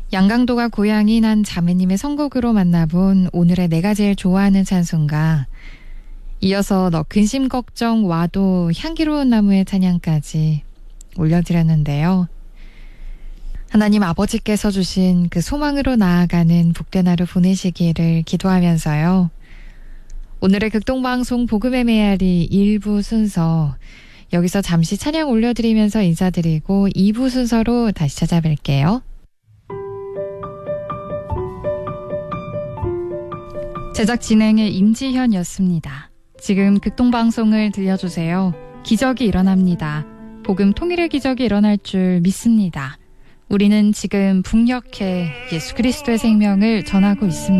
양강도가 고향인 한 자매님의 선곡으로 만나본 오늘의 내가 제일 좋아하는 찬송가, 이어서 너 근심 걱정 와도 향기로운 나무의 찬양까지 올려드렸는데요. 하나님 아버지께서 주신 그 소망으로 나아가는 복된 하루 보내시기를 기도하면서요. 오늘의 극동방송 복음의 메아리 1부 순서 여기서 잠시 찬양 올려드리면서 인사드리고 2부 순서로 다시 찾아뵐게요. 제작 진행의 임지현이었습니다. 지금 극동방송을 들려주세요. 기적이 일어납니다. 복음 통일의 기적이 일어날 줄 믿습니다. 우리는 지금 북녘에 예수 그리스도의 생명을 전하고 있습니다.